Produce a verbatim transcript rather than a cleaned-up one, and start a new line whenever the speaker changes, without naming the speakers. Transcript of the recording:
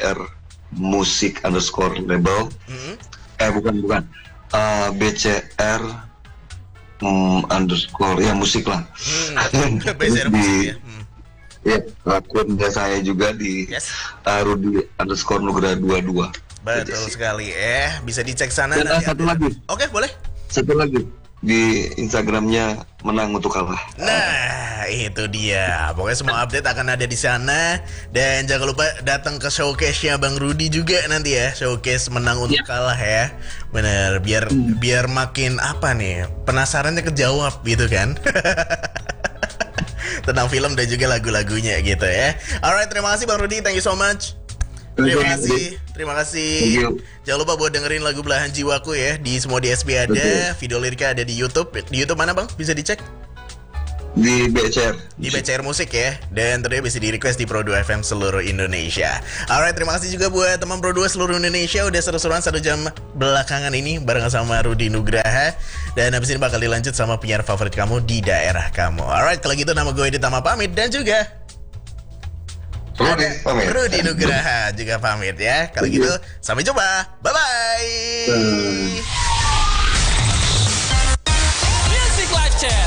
R musik underscore label. Mm-hmm. Eh bukan bukan. Uh, B C R um, underscore ya musik lah. Hmm.
B C R musik ya. Hmm.
Ya, akunnya saya juga di yes. uh, Rudy underscore Nugraha dua puluh dua.
Betul jadi, sekali eh bisa dicek sana.
Dan nanti satu lagi.
Oke boleh.
Satu lagi di Instagramnya Menang Untuk Kalah.
Nah itu dia. Pokoknya semua update akan ada di sana. Dan jangan lupa datang ke showcase-nya Bang Rudy juga nanti ya. Showcase Menang Untuk ya. Kalah ya. Bener biar hmm. biar makin apa nih penasarannya kejawab gitu kan. Tentang film dan juga lagu-lagunya gitu ya. Alright, terima kasih Bang Rudy, thank you so much. Terima kasih, terima kasih. Jangan lupa buat dengerin lagu Belahan Jiwaku ya. Di semua D S P ada, okay. Video liriknya ada di YouTube. Di YouTube mana Bang? Bisa dicek?
Di B C R.
Di B C R Musik ya. Dan tentunya bisa di request di Pro dua F M seluruh Indonesia. Alright, terima kasih juga buat teman Pro dua seluruh Indonesia. Udah seru-seruan satu jam belakangan ini bareng sama Rudy Nugraha. Dan habis ini bakal dilanjut sama penyiar favorit kamu di daerah kamu. Alright, kalau gitu nama gue Ditama pamit. Dan juga
Rudy pamit.
Rudy Nugraha juga pamit ya. Kalau gitu sampai jumpa. Bye-bye.